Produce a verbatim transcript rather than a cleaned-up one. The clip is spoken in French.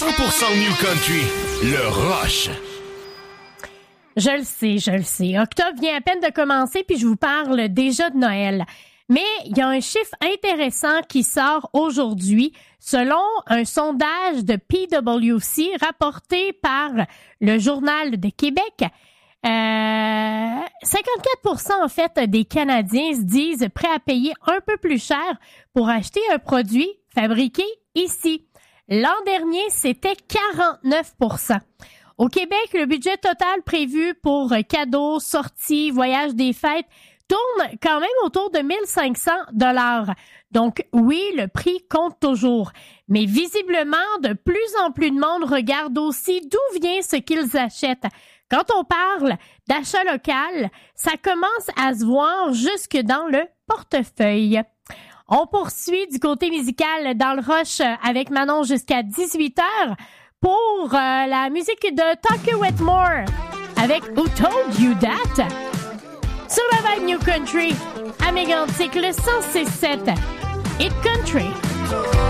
cent pour cent New Country, le Rush. Je le sais, je le sais. Octobre vient à peine de commencer, puis je vous parle déjà de Noël. Mais il y a un chiffre intéressant qui sort aujourd'hui selon un sondage de P W C rapporté par le Journal de Québec. Euh, cinquante-quatre pour cent en fait des Canadiens se disent prêts à payer un peu plus cher pour acheter un produit fabriqué ici. L'an dernier, c'était quarante-neuf pour cent. Au Québec, le budget total prévu pour cadeaux, sorties, voyages des fêtes tourne quand même autour de mille cinq cents dollars. Donc oui, le prix compte toujours. Mais visiblement, de plus en plus de monde regarde aussi d'où vient ce qu'ils achètent. Quand on parle d'achat local, ça commence à se voir jusque dans le portefeuille. On poursuit du côté musical dans le Rush avec Manon jusqu'à dix-huit heures pour euh, la musique de Tucker Wetmore avec Who Told You That? Sur la vibe New Country, à Mégantic, le cent six sept Hit Country.